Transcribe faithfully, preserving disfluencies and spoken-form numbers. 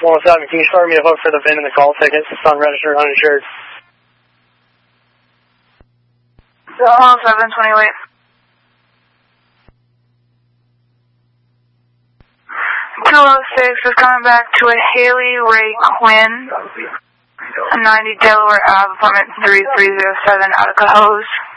one oh seven, can you start me a hook for the V I N and the call tickets? It's unregistered, uninsured. one oh seven, twenty-eight. two oh six is coming back to a Haley Ray Quinn, a ninety Delaware Ave, appointment three three zero seven, out of Cohoes.